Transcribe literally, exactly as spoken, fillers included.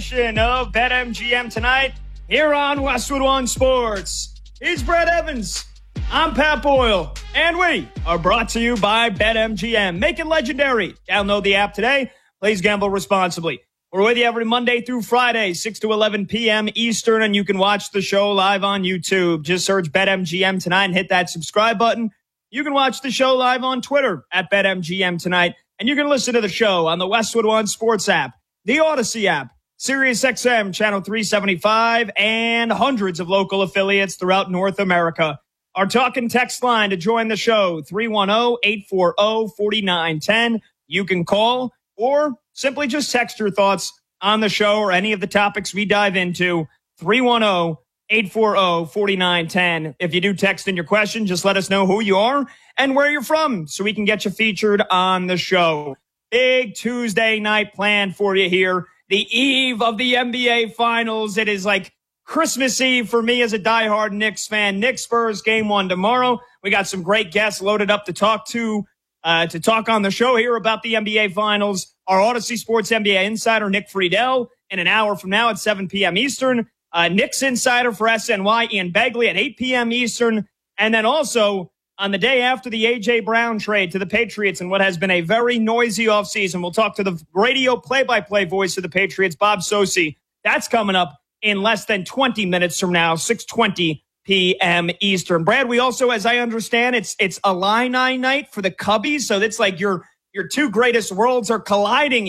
edition of BetMGM tonight here on Westwood One Sports. He's Brett Evans. I'm Pat Boyle. And we are brought to you by BetMGM. Make it legendary. Download the app today. Please gamble responsibly. We're with you every Monday through Friday, six to eleven p.m. Eastern, and you can watch the show live on YouTube. Just search BetMGM tonight and hit that subscribe button. You can watch the show live on Twitter at BetMGM tonight, and you can listen to the show on the Westwood One Sports app, the Odyssey app, SiriusXM Channel three seventy-five, and hundreds of local affiliates throughout North America. Our talk and text line to join the show, three one zero, eight four zero, four nine one zero. You can call or simply just text your thoughts on the show or any of the topics we dive into, three one zero, eight four zero, four nine one zero. If you do text in your question, just let us know who you are and where you're from so we can get you featured on the show. Big Tuesday night planned for you here. The eve of the N B A Finals. It is like Christmas Eve for me as a diehard Knicks fan. Knicks Spurs game one tomorrow. We got some great guests loaded up to talk to, uh, to talk on the show here about the N B A Finals. Our Odyssey Sports N B A insider, Nick Friedel, in an hour from now at seven p.m. Eastern. Uh, Knicks insider for S N Y, Ian Begley, at eight p.m. Eastern. And then also on the day after the A J. Brown trade to the Patriots and what has been a very noisy offseason, we'll talk to the radio play-by-play voice of the Patriots, Bob Socci. That's coming up in less than twenty minutes from now, six twenty p.m. Eastern. Brad, we also, as I understand, it's it's Illini night for the Cubbies, so it's like your your two greatest worlds are colliding